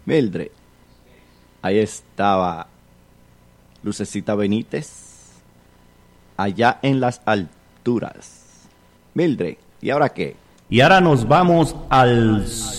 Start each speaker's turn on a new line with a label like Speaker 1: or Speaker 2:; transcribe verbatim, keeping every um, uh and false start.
Speaker 1: Mildred, ahí estaba Lucecita Benítez, allá en las alturas. Mildred, ¿y ahora qué?
Speaker 2: Y ahora nos vamos al